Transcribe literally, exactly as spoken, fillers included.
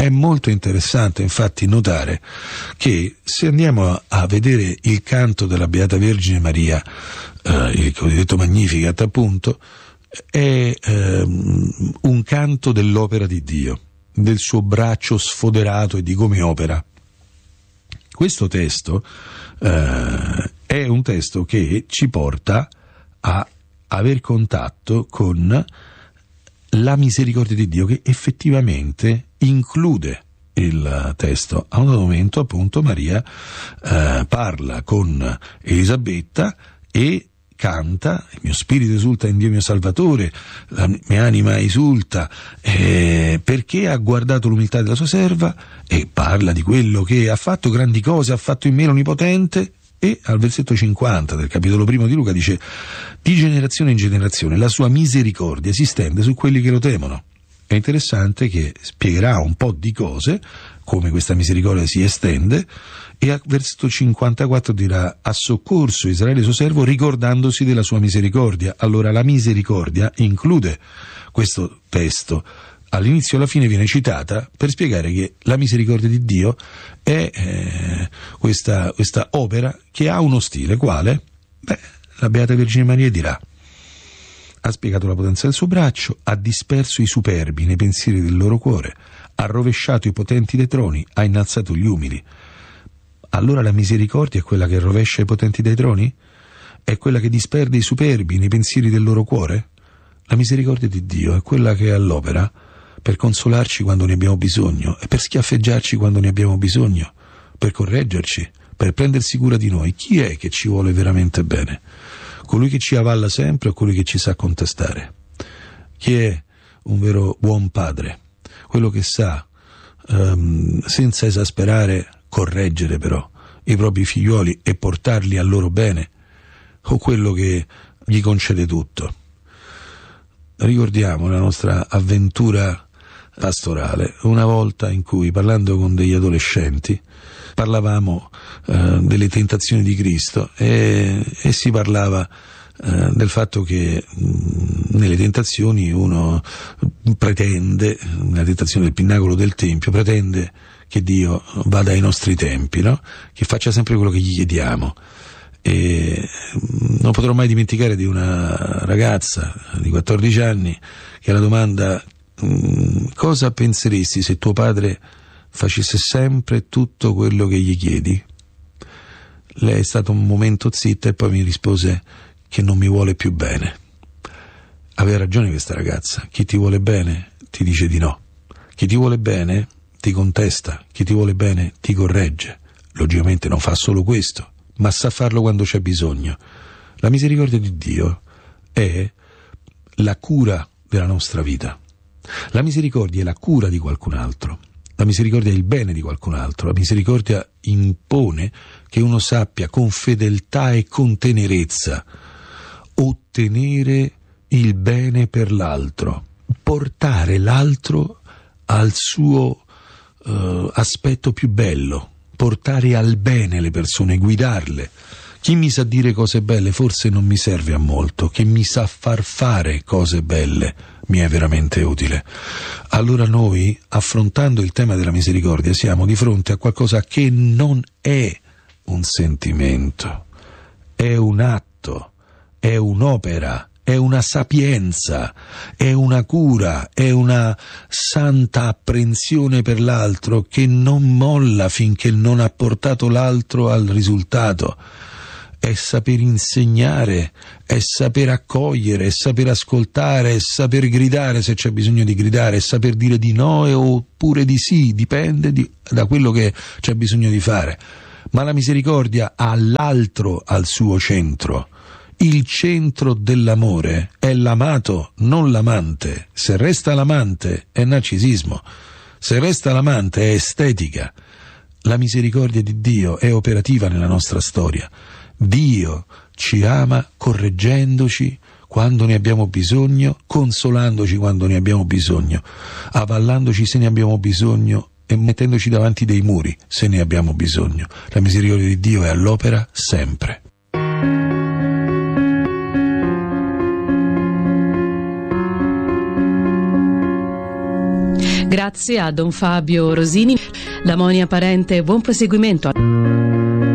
È molto interessante infatti notare che se andiamo a, a vedere il canto della Beata Vergine Maria, eh, il cosiddetto Magnificat appunto, è eh, un canto dell'opera di Dio, del suo braccio sfoderato e di come opera. Questo testo eh, è un testo che ci porta a aver contatto con la misericordia di Dio, che effettivamente include il testo. A un momento appunto Maria eh, parla con Elisabetta e canta: il mio spirito esulta in Dio mio Salvatore, la mia anima esulta eh, perché ha guardato l'umiltà della sua serva, e parla di quello che ha fatto, grandi cose ha fatto in me l'Onnipotente. E al versetto cinquanta del capitolo primo di Luca dice: di generazione in generazione la sua misericordia si stende su quelli che lo temono. È interessante che spiegherà un po' di cose, come questa misericordia si estende, e al versetto cinquantaquattro dirà: ha soccorso Israele suo servo ricordandosi della sua misericordia. Allora la misericordia include questo testo. All'inizio e alla fine viene citata per spiegare che la misericordia di Dio è eh, questa, questa opera che ha uno stile. Quale? Beh, la Beata Vergine Maria dirà: ha spiegato la potenza del suo braccio, ha disperso i superbi nei pensieri del loro cuore, ha rovesciato i potenti dai troni, ha innalzato gli umili. Allora la misericordia è quella che rovescia i potenti dai troni? È quella che disperde i superbi nei pensieri del loro cuore? La misericordia di Dio è quella che è all'opera per consolarci quando ne abbiamo bisogno e per schiaffeggiarci quando ne abbiamo bisogno, per correggerci, per prendersi cura di noi. Chi è che ci vuole veramente bene? Colui che ci avalla sempre o colui che ci sa contestare? Chi è un vero buon padre? Quello che sa, um, senza esasperare, correggere però i propri figlioli e portarli al loro bene, o quello che gli concede tutto? Ricordiamo la nostra avventura pastorale, una volta in cui, parlando con degli adolescenti, parlavamo eh, delle tentazioni di Cristo e, e si parlava eh, del fatto che mh, nelle tentazioni uno pretende, nella tentazione del pinnacolo del Tempio, pretende che Dio vada ai nostri tempi, no? Che faccia sempre quello che gli chiediamo. E non potrò mai dimenticare di una ragazza di quattordici anni che alla domanda: cosa penseresti se tuo padre facesse sempre tutto quello che gli chiedi? Lei è stato un momento zitta e poi mi rispose che non mi vuole più bene. Aveva ragione questa ragazza: chi ti vuole bene ti dice di no, chi ti vuole bene ti contesta, chi ti vuole bene ti corregge. Logicamente non fa solo questo, ma sa farlo quando c'è bisogno. La misericordia di Dio è la cura della nostra vita. La misericordia è la cura di qualcun altro. La misericordia è il bene di qualcun altro. La misericordia impone che uno sappia con fedeltà e con tenerezza ottenere il bene per l'altro, portare l'altro al suo uh, aspetto più bello, portare al bene le persone, guidarle. Chi mi sa dire cose belle forse non mi serve a molto, chi mi sa far fare cose belle mi è veramente utile. Allora noi, affrontando il tema della misericordia, siamo di fronte a qualcosa che non è un sentimento, è un atto, è un'opera, è una sapienza, è una cura, è una santa apprensione per l'altro che non molla finché non ha portato l'altro al risultato. È saper insegnare, è saper accogliere, è saper ascoltare, è saper gridare se c'è bisogno di gridare, è saper dire di no oppure di sì, dipende di, da quello che c'è bisogno di fare. Ma la misericordia ha l'altro al suo centro. Il centro dell'amore è l'amato, non l'amante. Se resta l'amante è narcisismo, se resta l'amante è estetica. La misericordia di Dio è operativa nella nostra storia. Dio ci ama correggendoci quando ne abbiamo bisogno, consolandoci quando ne abbiamo bisogno, avallandoci se ne abbiamo bisogno e mettendoci davanti dei muri se ne abbiamo bisogno. La misericordia di Dio è all'opera sempre. Grazie a Don Fabio Rosini. Da Monia Parente, buon proseguimento.